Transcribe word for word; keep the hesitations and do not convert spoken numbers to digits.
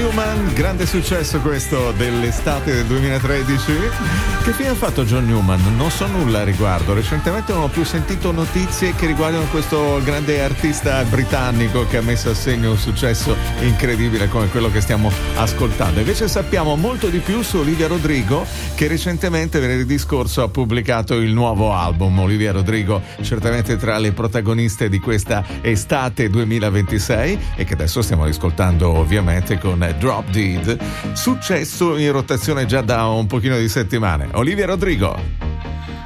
Newman, grande successo questo dell'estate del duemilatredici. Che fine ha fatto John Newman? Non so nulla a riguardo. Recentemente non ho più sentito notizie che riguardano questo grande artista britannico che ha messo a segno un successo incredibile come quello che stiamo ascoltando. Invece sappiamo molto di più su Olivia Rodrigo, che recentemente, venerdì scorso, ha pubblicato il nuovo album. Olivia Rodrigo certamente tra le protagoniste di questa estate duemilaventisei e che adesso stiamo ascoltando ovviamente con Drop Dead, successo in rotazione già da un pochino di settimane. Olivia Rodrigo.